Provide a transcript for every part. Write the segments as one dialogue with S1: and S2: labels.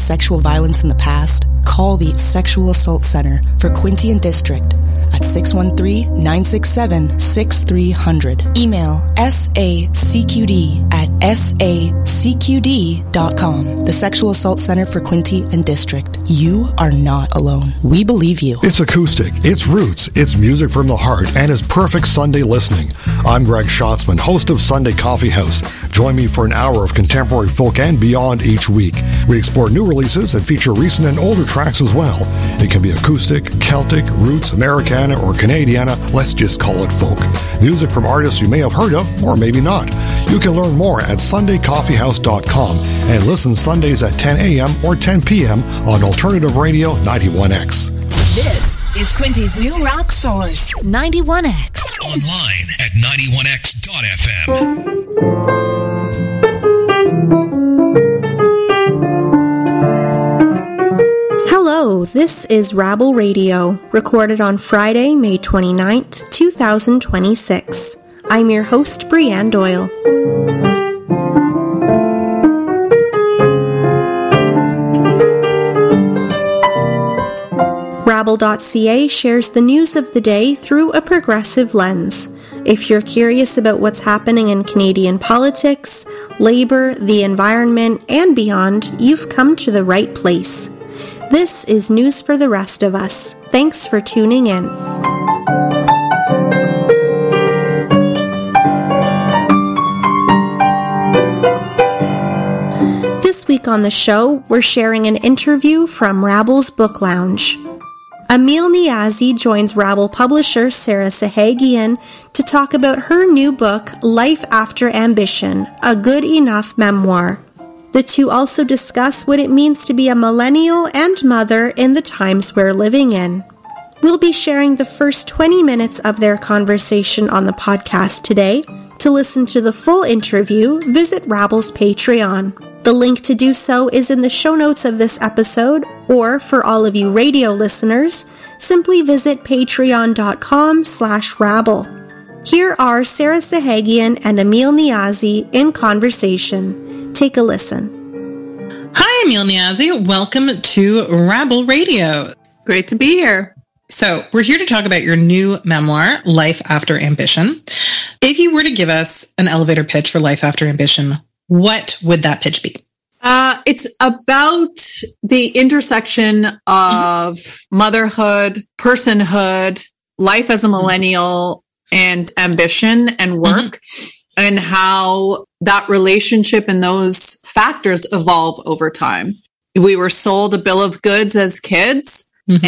S1: sexual violence in the past, call the Sexual Assault Center for Quinte and District at 613-967-6300. Email sacqd@sacqd.com. The Sexual Assault Center for Quinte and District. You are not alone. We believe you.
S2: It's acoustic, it's roots, it's music from the heart, and it's perfect Sunday listening. I'm Greg Schatzman, host of Sunday Coffee House. Join me for an hour of contemporary folk and beyond each week. We explore new releases and feature recent and older tracks as well. It can be acoustic, Celtic, roots, Americana, or Canadiana. Let's just call it folk. Music from artists you may have heard of, or maybe not. You can learn more at SundayCoffeehouse.com and listen Sundays at 10 a.m. or 10 p.m. on Alternative Radio 91X.
S3: This is Quinty's new rock source, 91X.
S4: Online at 91x.fm.
S5: Hello, this is Rabble Radio, recorded on Friday, May 29th, 2026. I'm your host, Brianne Doyle. Rabble.ca shares the news of the day through a progressive lens. If you're curious about what's happening in Canadian politics, labor, the environment, and beyond, you've come to the right place. This is news for the rest of us. Thanks for tuning in. This week on the show, we're sharing an interview from Rabble's Book Lounge. Emil Niazi joins Rabble publisher Sarah Sahagian to talk about her new book, Life After Ambition, a good enough memoir. The two also discuss what it means to be a millennial and mother in the times we're living in. We'll be sharing the first 20 minutes of their conversation on the podcast today. To listen to the full interview, visit Rabble's Patreon. The link to do so is in the show notes of this episode, or for all of you radio listeners, simply visit patreon.com/rabble. Here are Sarah Sahagian and Emil Niazi in conversation. Take a listen.
S6: Hi, Emil Niazi. Welcome to Rabble Radio.
S7: Great to be here.
S6: So we're here to talk about your new memoir, Life After Ambition. If you were to give us an elevator pitch for Life After Ambition, what would that pitch be?
S7: It's about the intersection of motherhood, personhood, life as a millennial, and ambition and work, and how that relationship and those factors evolve over time. We were sold a bill of goods as kids,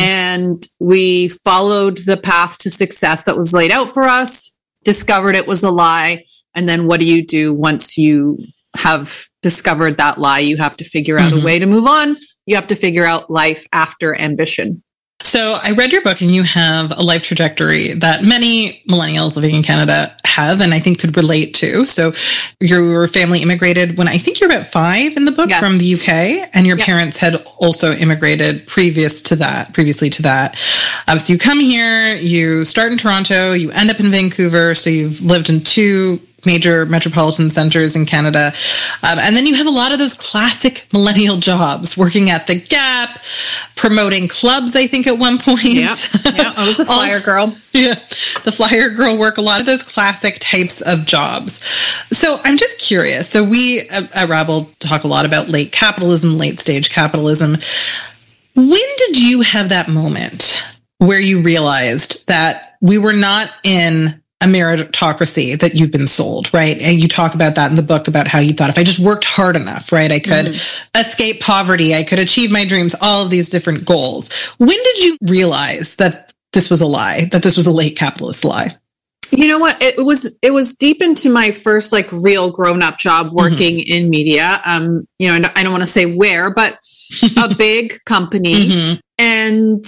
S7: and we followed the path to success that was laid out for us, discovered it was a lie, and then what do you do once you have discovered that lie? You have to figure out a way to move on. You have to figure out life after ambition.
S6: So I read your book and you have a life trajectory that many millennials living in Canada have and I think could relate to. So your family immigrated when I think you're about 5 in the book from the UK, and your parents had also immigrated previously to that. So you come here, you start in Toronto, you end up in Vancouver. So you've lived in 2 major metropolitan centers in Canada. And then you have a lot of those classic millennial jobs, working at the Gap, promoting clubs, I think, at one point.
S7: Yeah, I was a flyer girl.
S6: Yeah, the flyer girl work, a lot of those classic types of jobs. So I'm just curious. So we at Rabble talk a lot about late capitalism, late stage capitalism. When did you have that moment where you realized that we were not in a meritocracy that you've been sold, right? And you talk about that in the book, about how you thought if I just worked hard enough, right, I could escape poverty, I could achieve my dreams, all of these different goals. When did you realize that this was a lie, that this was a late capitalist lie?
S7: You know what? It was deep into my first real grown-up job working in media. And I don't want to say where, but a big company. And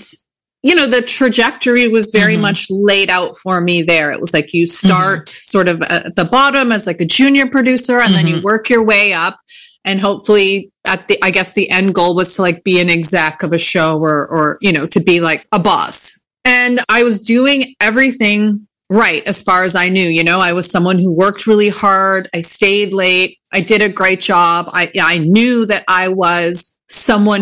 S7: the trajectory was very much laid out for me there. It was like you start sort of at the bottom as a junior producer, and then you work your way up. And hopefully the end goal was to be an exec of a show or to be a boss. And I was doing everything right as far as I knew. I was someone who worked really hard. I stayed late. I did a great job. I knew that I was someone